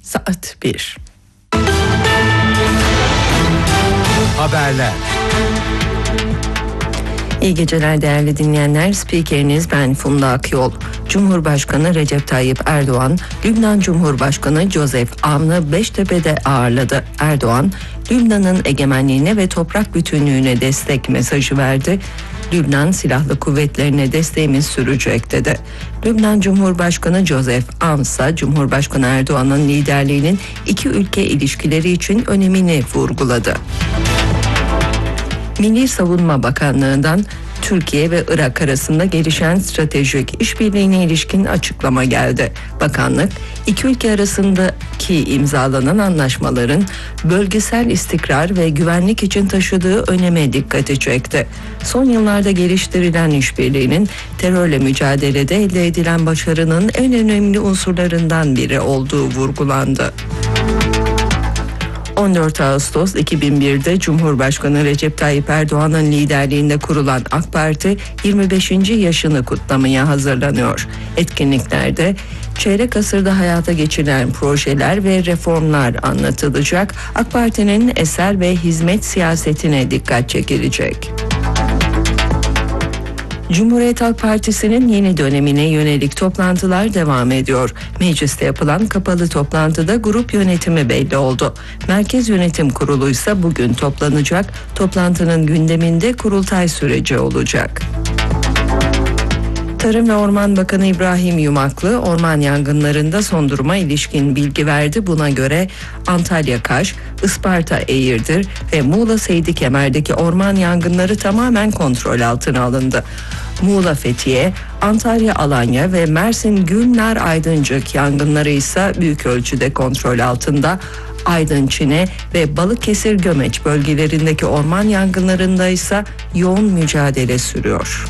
Saat 1. Haberler. İyi geceler değerli dinleyenler. Spikeriniz ben Funda Akyol. Cumhurbaşkanı Recep Tayyip Erdoğan, Lübnan Cumhurbaşkanı Joseph Aoun'u Beştepe'de ağırladı. Erdoğan, Lübnan'ın egemenliğine ve toprak bütünlüğüne destek mesajı verdi. Lübnan Silahlı Kuvvetlerine desteğimiz sürecek dedi. Lübnan Cumhurbaşkanı Joseph Aoun ise Cumhurbaşkanı Erdoğan'ın liderliğinin iki ülke ilişkileri için önemini vurguladı. Milli Savunma Bakanlığı'ndan Türkiye ve Irak arasında gelişen stratejik işbirliğine ilişkin açıklama geldi. Bakanlık, iki ülke arasındaki imzalanan anlaşmaların bölgesel istikrar ve güvenlik için taşıdığı öneme dikkati çekti. Son yıllarda geliştirilen işbirliğinin terörle mücadelede elde edilen başarının en önemli unsurlarından biri olduğu vurgulandı. 14 Ağustos 2001'de Cumhurbaşkanı Recep Tayyip Erdoğan'ın liderliğinde kurulan AK Parti 25. yaşını kutlamaya hazırlanıyor. Etkinliklerde çeyrek asırda hayata geçirilen projeler ve reformlar anlatılacak. AK Parti'nin eser ve hizmet siyasetine dikkat çekilecek. Cumhuriyet Halk Partisi'nin yeni dönemine yönelik toplantılar devam ediyor. Mecliste yapılan kapalı toplantıda grup yönetimi belli oldu. Merkez Yönetim Kurulu ise bugün toplanacak. Toplantının gündeminde kurultay süreci olacak. Tarım ve Orman Bakanı İbrahim Yumaklı orman yangınlarında son duruma ilişkin bilgi verdi. Buna göre Antalya Kaş, Isparta Eğirdir ve Muğla Seydi Kemer'deki orman yangınları tamamen kontrol altına alındı. Muğla Fethiye, Antalya Alanya ve Mersin Gülnar Aydıncık yangınları ise büyük ölçüde kontrol altında. Aydın Çine ve Balıkesir Gömeç bölgelerindeki orman yangınlarında ise yoğun mücadele sürüyor.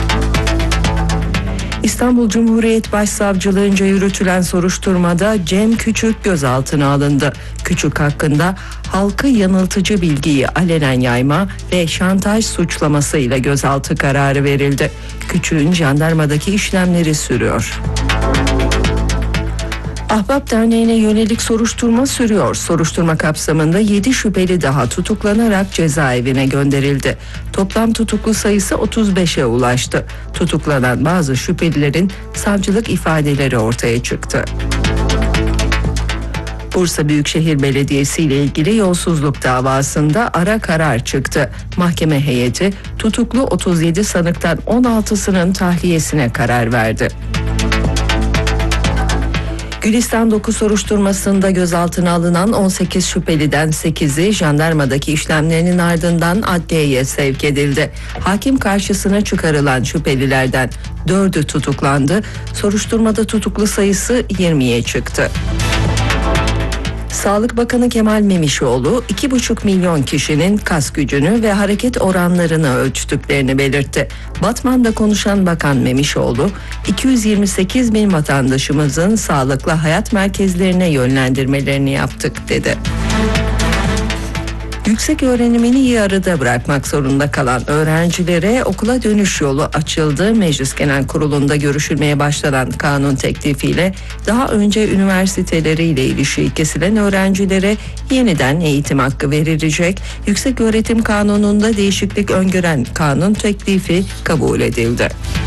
İstanbul Cumhuriyet Başsavcılığınca yürütülen soruşturmada Cem Küçük gözaltına alındı. Küçük hakkında halkı yanıltıcı bilgiyi alenen yayma ve şantaj suçlamasıyla gözaltı kararı verildi. Küçük'ün jandarmadaki işlemleri sürüyor. Ahbap Derneği'ne yönelik soruşturma sürüyor. Soruşturma kapsamında 7 şüpheli daha tutuklanarak cezaevine gönderildi. Toplam tutuklu sayısı 35'e ulaştı. Tutuklanan bazı şüphelilerin savcılık ifadeleri ortaya çıktı. Bursa Büyükşehir Belediyesi ile ilgili yolsuzluk davasında ara karar çıktı. Mahkeme heyeti tutuklu 37 sanıktan 16'sının tahliyesine karar verdi. Gülistan Doku soruşturmasında gözaltına alınan 18 şüpheliden 8'i jandarmadaki işlemlerinin ardından adliyeye sevk edildi. Hakim karşısına çıkarılan şüphelilerden 4'ü tutuklandı. Soruşturmada tutuklu sayısı 20'ye çıktı. Sağlık Bakanı Kemal Memişoğlu 2,5 milyon kişinin kas gücünü ve hareket oranlarını ölçtüklerini belirtti. Batman'da konuşan Bakan Memişoğlu, 228 bin vatandaşımızın sağlıklı hayat merkezlerine yönlendirmelerini yaptık dedi. Yüksek öğrenimini yarıda bırakmak zorunda kalan öğrencilere okula dönüş yolu açıldı. Meclis Genel Kurulu'nda görüşülmeye başlanan kanun teklifiyle daha önce üniversiteleriyle ilişiği kesilen öğrencilere yeniden eğitim hakkı verilecek. Yüksek Öğretim Kanunu'nda değişiklik öngören kanun teklifi kabul edildi.